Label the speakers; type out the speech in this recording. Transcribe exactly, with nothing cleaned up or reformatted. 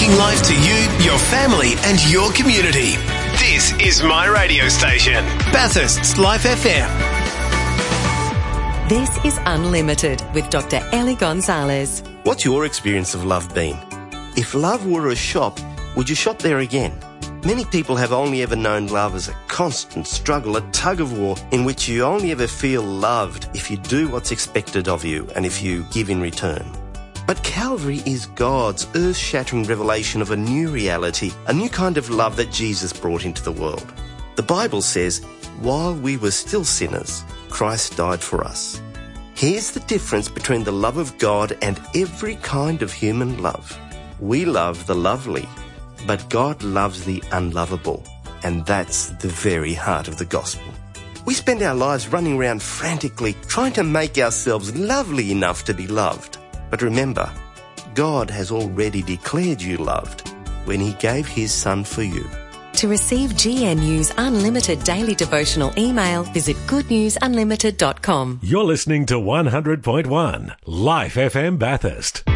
Speaker 1: Speaking life to you, your family and your community. This is my radio station, Bathurst's Life F M.
Speaker 2: This is Unlimited with Doctor Ellie Gonzalez.
Speaker 3: What's your experience of love been? If love were a shop, would you shop there again? Many people have only ever known love as a constant struggle, a tug of war in which you only ever feel loved if you do what's expected of you and if you give in return. But Calvary is God's earth-shattering revelation of a new reality, a new kind of love that Jesus brought into the world. The Bible says, while we were still sinners, Christ died for us. Here's the difference between the love of God and every kind of human love. We love the lovely, but God loves the unlovable, and that's the very heart of the gospel. We spend our lives running around frantically trying to make ourselves lovely enough to be loved. But remember, God has already declared you loved when he gave his son for you.
Speaker 2: To receive G N U's unlimited daily devotional email, visit good news unlimited dot com.
Speaker 4: You're listening to one hundred point one Life F M Bathurst.